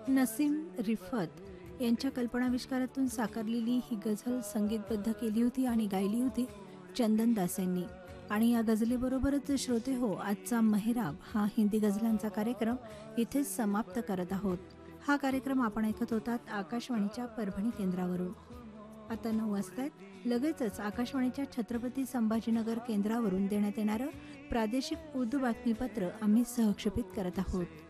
नसीम रिफत यांच्या कल्पनाविष्कारातून साकारलेली ही गझल संगीतबद्ध केली होती आणि गायली होती चंदन दास यांनी. आणि या गझलेबरोबरच श्रोते हो, आजचा मेहराब हा हिंदी गझलांचा कार्यक्रम इथेच समाप्त करत आहोत. हा कार्यक्रम आपण ऐकत होतात आकाशवाणीच्या परभणी केंद्रावरून. आता 9 वाजतायत. लगेचच आकाशवाणीच्या छत्रपती संभाजीनगर केंद्रावरून देण्यात येणारं प्रादेशिक उर्दू बातमीपत्र आम्ही सहक्षेपित करत आहोत.